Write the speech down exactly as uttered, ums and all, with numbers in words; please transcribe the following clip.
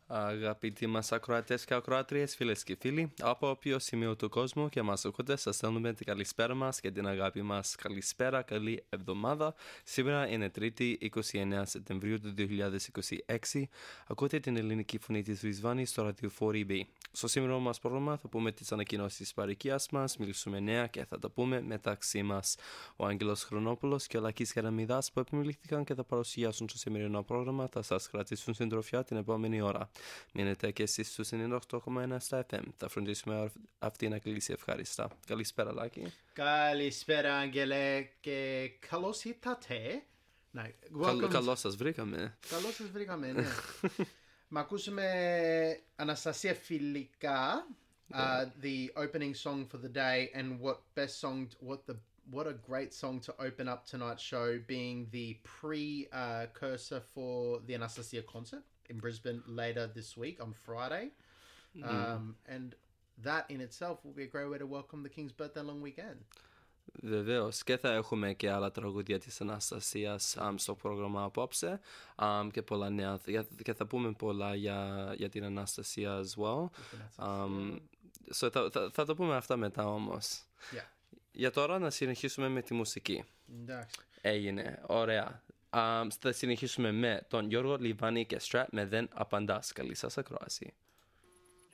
Αγαπητοί μας ακροατές και ακροάτριες, φίλες και φίλοι, από όποιο σημείο του κόσμου και μας ακούτε, σας στέλνουμε την καλησπέρα μας και την αγάπη μας. Καλησπέρα, καλή εβδομάδα. Σήμερα είναι Τρίτη, είκοσι εννέα Σεπτεμβρίου του δύο χιλιάδες είκοσι έξι. Ακούτε την ελληνική φωνή της Βρισβάνης στο ραδιοφόρι B. Στο σήμερα μας πρόγραμμα θα πούμε τις ανακοινώσεις της παροικίας μας, μιλήσουμε νέα και θα τα πούμε μεταξύ μας. Ο Άγγελος Χρονόπουλος και ο Λακής Καραμιδάς που επιμελήθηκαν και θα παρουσιάσουν στο σημερινό πρόγραμμα θα σας κρατήσουν συντροφιά την επόμενη ώρα. Μείνετε και εσείς στους ενενήντα οκτώ κόμμα ένα στα εφ εμ. Θα φροντίσουμε αυτή να κλείσει ευχάριστα. Καλησπέρα, Λάκη. Καλησπέρα, Άγγελε, και καλώς ήρθατε. Ναι, Καλ, καλώς σας βρήκαμε. Καλώς σας βρήκαμε, ναι. Μ' ακούσουμε Αναστασία Φιλικά, uh, the opening song for the day, and what best song, what the what a great song to open up tonight's show, being the precursor uh, for the Anastasia concert in Brisbane later this week on Friday. Mm. Um, and that in itself will be a great way to welcome the King's birthday long weekend. Βεβαίως, και θα έχουμε και άλλα τραγούδια της Αναστασίας um, στο πρόγραμμα απόψε um, και πολλά νέα και θα πούμε πολλά για, για την Αναστασία as well. Um, so θα, θα, θα το πούμε αυτά μετά όμως. Yeah. Για τώρα να συνεχίσουμε με τη μουσική. Εντάξει. Έγινε, ωραία. Um, θα συνεχίσουμε με τον Γιώργο Λιβάνη και Strat με Δεν Απαντάς. Καλή σας ακρόαση.